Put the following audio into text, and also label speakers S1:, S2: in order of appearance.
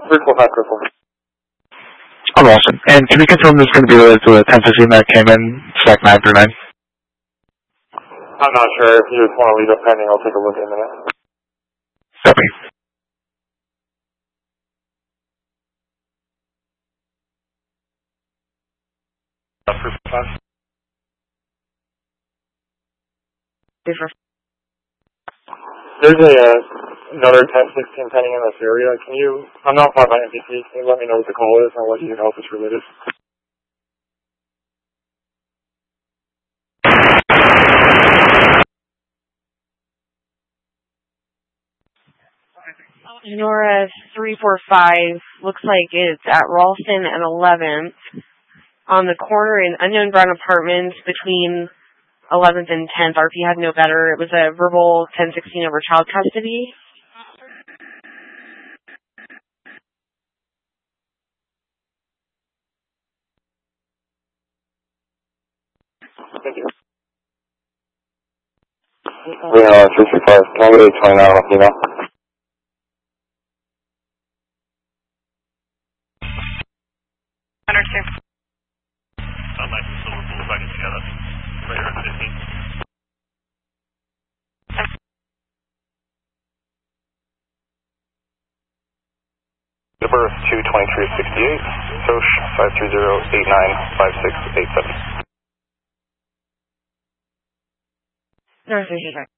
S1: 345 Crystal.
S2: I'm Austin. And can you confirm this is going to be related to the 1015 that came in, stack 939?
S1: I'm not sure. If you just want to leave it pending, I'll take a look in a minute.
S2: Copy.
S1: There's another 1016 pending in this area. I'm not part of my MPC, can you let me know what the call is and what you can help us related?
S3: Genora 345 looks like it's at Ralston and 11th on the corner in Unknown Brown Apartments between 11th and 10th. RP had no better. It was a verbal 1016 over child custody.
S1: Thank you. Reno 335, can I get 829 on a female?
S4: I'd like to silver bull if I can see how that's later at 15. The birth 22368, SOCH 530895687.
S3: No,